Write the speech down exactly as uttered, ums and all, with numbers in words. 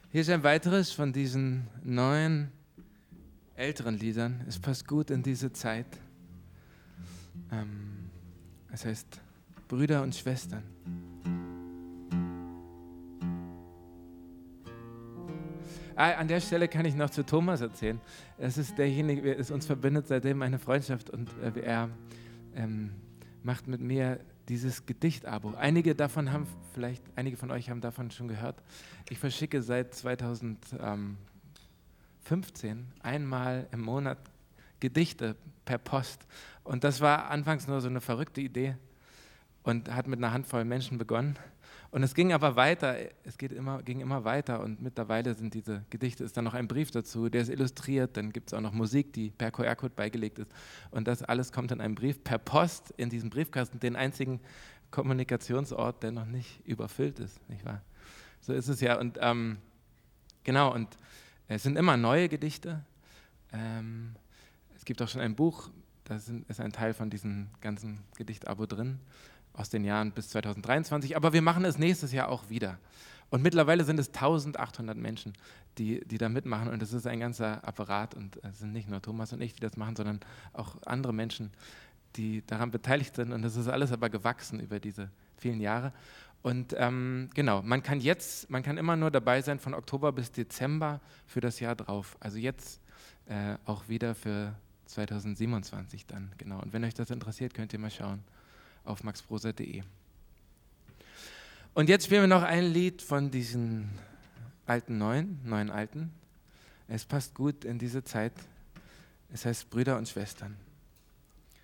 Hier ist ein weiteres von diesen neuen, älteren Liedern. Es passt gut in diese Zeit. Ähm, es heißt Brüder und Schwestern. Ah, an der Stelle kann ich noch zu Thomas erzählen. Es ist derjenige, der uns verbindet seitdem eine Freundschaft und äh, er ähm, macht mit mir dieses Gedichtabo. Einige davon haben vielleicht, einige von euch haben davon schon gehört. Ich verschicke seit zweitausendfünfzehn einmal im Monat Gedichte per Post. Und das war anfangs nur so eine verrückte Idee und hat mit einer Handvoll Menschen begonnen. Und es ging aber weiter, es geht immer, ging immer weiter und mittlerweile sind diese Gedichte, ist dann noch ein Brief dazu, der ist illustriert, dann gibt es auch noch Musik, die per Q R-Code beigelegt ist und das alles kommt in einem Brief per Post in diesen Briefkasten, den einzigen Kommunikationsort, der noch nicht überfüllt ist, nicht wahr? So ist es ja und ähm, genau und es sind immer neue Gedichte, ähm, es gibt auch schon ein Buch, da ist ein Teil von diesem ganzen Gedichtabo drin, aus den Jahren bis zweitausenddreiundzwanzig, aber wir machen es nächstes Jahr auch wieder. Und mittlerweile sind es eintausendachthundert Menschen, die, die da mitmachen und es ist ein ganzer Apparat und es sind nicht nur Thomas und ich, die das machen, sondern auch andere Menschen, die daran beteiligt sind und es ist alles aber gewachsen über diese vielen Jahre. Und ähm, genau, man kann jetzt, man kann immer nur dabei sein von Oktober bis Dezember für das Jahr drauf. Also jetzt äh, auch wieder für zweitausendsiebenundzwanzig dann, genau. Und wenn euch das interessiert, könnt ihr mal schauen auf maxprosa punkt de. Und jetzt spielen wir noch ein Lied von diesen alten Neuen, neuen Alten. Es passt gut in diese Zeit. Es heißt Brüder und Schwestern.